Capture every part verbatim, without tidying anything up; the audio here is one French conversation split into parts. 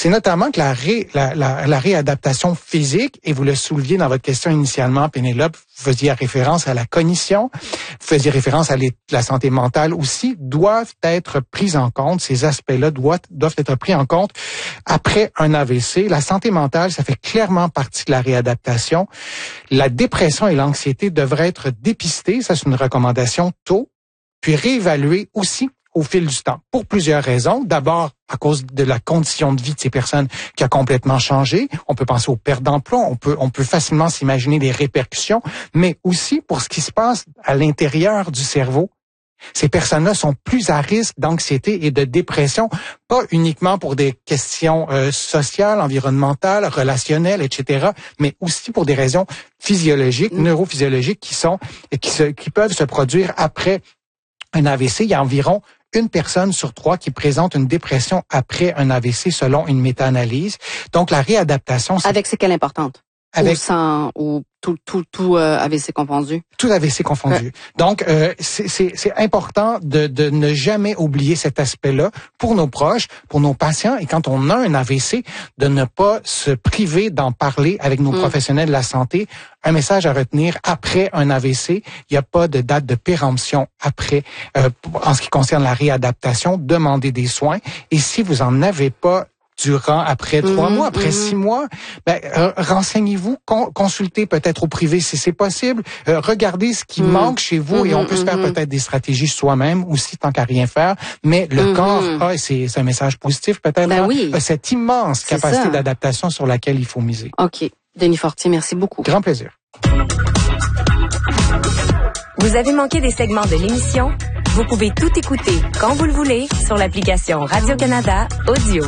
c'est notamment que la, ré, la, la, la réadaptation physique, et vous le souleviez dans votre question initialement, Pénélope, vous faisiez référence à la cognition, vous faisiez référence à la santé mentale aussi, doivent être prises en compte. Ces aspects-là doivent, doivent être pris en compte après un A V C. La santé mentale, ça fait clairement partie de la réadaptation. La dépression et l'anxiété devraient être dépistées, ça c'est une recommandation tôt, puis réévaluées aussi au fil du temps, pour plusieurs raisons. D'abord, à cause de la condition de vie de ces personnes qui a complètement changé. On peut penser aux pertes d'emploi, on peut, on peut facilement s'imaginer des répercussions, mais aussi pour ce qui se passe à l'intérieur du cerveau. Ces personnes-là sont plus à risque d'anxiété et de dépression, pas uniquement pour des questions euh, sociales, environnementales, relationnelles, et cetera, mais aussi pour des raisons physiologiques, mmh. neurophysiologiques qui sont, qui se, qui peuvent se produire après un A V C. Il y a environ une personne sur trois qui présente une dépression après un A V C selon une méta-analyse. Donc, la réadaptation... C'est... Avec séquelles importantes? Avec... Ou sans... Ou tout, tout, tout euh, A V C confondu? Tout A V C confondu. Ouais. Donc, euh, c'est, c'est, c'est important de, de ne jamais oublier cet aspect-là pour nos proches, pour nos patients. Et quand on a un A V C, de ne pas se priver d'en parler avec nos mmh. professionnels de la santé. Un message à retenir, après un A V C, il n'y a pas de date de péremption après. Euh, en ce qui concerne la réadaptation, demandez des soins. Et si vous en avez pas durant, après trois mmh, mois, après mmh. six mois, ben, euh, renseignez-vous, con, consultez peut-être au privé si c'est possible, euh, regardez ce qui mmh. manque chez vous mmh, et on peut mmh. se faire peut-être des stratégies soi-même aussi, tant qu'à rien faire, mais le mmh. corps a, c'est, c'est un message positif peut-être, ben oui. a cette immense c'est capacité ça. d'adaptation sur laquelle il faut miser. OK. Denis Fortier, merci beaucoup. Grand plaisir. Vous avez manqué des segments de l'émission? Vous pouvez tout écouter quand vous le voulez sur l'application Radio-Canada Audio.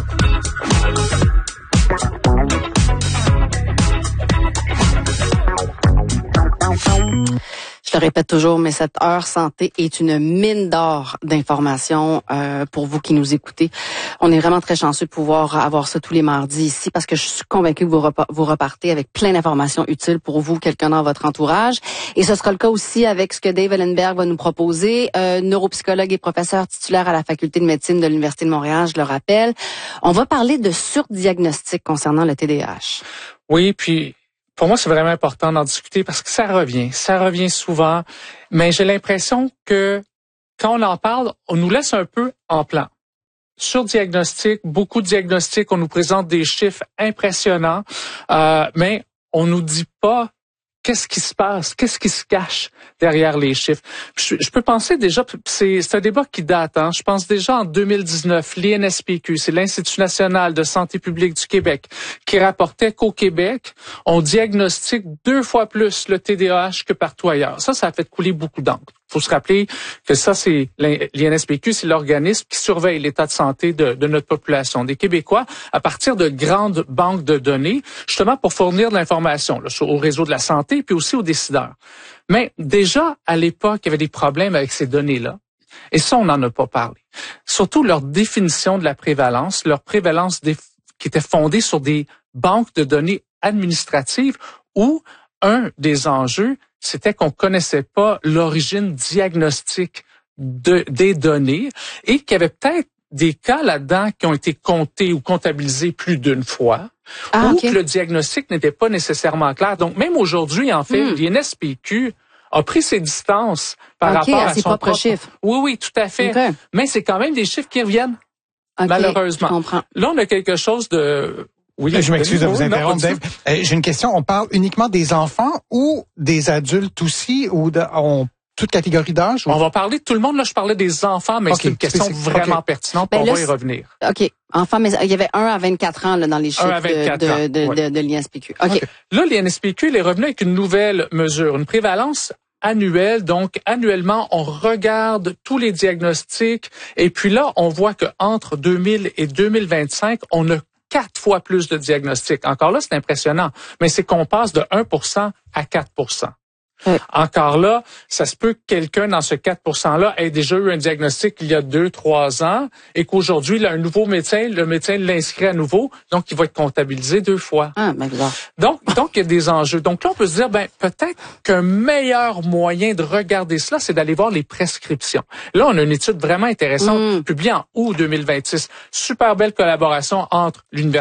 Je le répète toujours, mais cette heure santé est une mine d'or d'informations euh, pour vous qui nous écoutez. On est vraiment très chanceux de pouvoir avoir ça tous les mardis ici parce que je suis convaincue que vous, repa- vous repartez avec plein d'informations utiles pour vous, quelqu'un dans votre entourage. Et ce sera le cas aussi avec ce que Dave Ellenberg va nous proposer, euh, neuropsychologue et professeur titulaire à la Faculté de médecine de l'Université de Montréal, je le rappelle. On va parler de surdiagnostic concernant le T D A H. Oui, puis... Pour moi, c'est vraiment important d'en discuter parce que ça revient, ça revient souvent, mais j'ai l'impression que quand on en parle, on nous laisse un peu en plan. Sur diagnostic, beaucoup de diagnostics, on nous présente des chiffres impressionnants, euh, mais on nous dit pas qu'est-ce qui se passe, qu'est-ce qui se cache derrière les chiffres. Je, je peux penser déjà, c'est, c'est un débat qui date, hein. Je pense déjà en deux mille dix-neuf, l'I N S P Q, c'est l'Institut national de santé publique du Québec, qui rapportait qu'au Québec, on diagnostique deux fois plus le T D A H que partout ailleurs. Ça, ça a fait couler beaucoup d'encre. Il faut se rappeler que ça, c'est l'I N S P Q, c'est l'organisme qui surveille l'état de santé de, de notre population, des Québécois, à partir de grandes banques de données, justement pour fournir de l'information là, au réseau de la santé, puis aussi aux décideurs. Mais déjà, à l'époque, il y avait des problèmes avec ces données-là. Et ça, on n'en a pas parlé. Surtout leur définition de la prévalence, leur prévalence des, qui était fondée sur des banques de données administratives où un des enjeux, c'était qu'on connaissait pas l'origine diagnostique de, des données et qu'il y avait peut-être des cas là-dedans qui ont été comptés ou comptabilisés plus d'une fois, ah, ou okay. que le diagnostic n'était pas nécessairement clair. Donc, même aujourd'hui, en fait, mm. l'I N S P Q a pris ses distances par okay, rapport à, à ses son propres propre... chiffres. Oui, oui, tout à fait. Okay. Mais c'est quand même des chiffres qui reviennent, okay, malheureusement. Je comprends. Là, on a quelque chose de... Oui, je m'excuse de vous interrompre, Dave. Euh, j'ai une question. On parle uniquement des enfants ou des adultes aussi, ou de, on, toute catégorie d'âge? Ou... On va parler de tout le monde. Là, je parlais des enfants, mais okay, c'est une question vraiment okay. pertinente. Ben on là, va y revenir. OK. Enfants, mais il y avait un à vingt-quatre ans là, dans les chiffres de, de, de, oui. de, de l'I N S P Q. OK. okay. Là, l'I N S P Q il est revenu avec une nouvelle mesure, une prévalence annuelle. Donc, annuellement, on regarde tous les diagnostics. Et puis là, on voit qu'entre deux mille et deux mille vingt-cinq, on a quatre fois plus de diagnostics. Encore là, c'est impressionnant, mais c'est qu'on passe de un pour cent à quatre pour cent. Oui. Encore là, ça se peut que quelqu'un dans ce quatre pour cent-là ait déjà eu un diagnostic il y a deux, trois ans et qu'aujourd'hui, il a un nouveau médecin, le médecin l'inscrit à nouveau, donc il va être comptabilisé deux fois. Ah, ben bizarre. Donc, donc il y a des enjeux. Donc là, on peut se dire, ben peut-être qu'un meilleur moyen de regarder cela, c'est d'aller voir les prescriptions. Là, on a une étude vraiment intéressante, mm. publiée en août deux mille vingt-six. Super belle collaboration entre l'Université